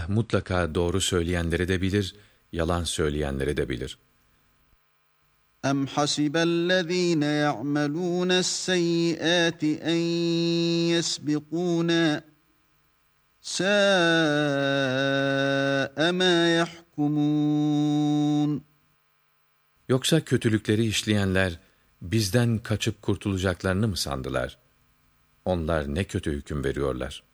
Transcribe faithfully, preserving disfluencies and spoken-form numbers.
Allah mutlaka doğru söyleyenleri de bilir, yalan söyleyenleri de bilir. اَمْ حَسِبَ الَّذ۪ينَ يَعْمَلُونَ السَّيِّئَاتِ اَنْ يَسْبِقُونَا سَاءَ مَا يَحْكُمُونَ. Yoksa kötülükleri işleyenler bizden kaçıp kurtulacaklarını mı sandılar? Onlar ne kötü hüküm veriyorlar.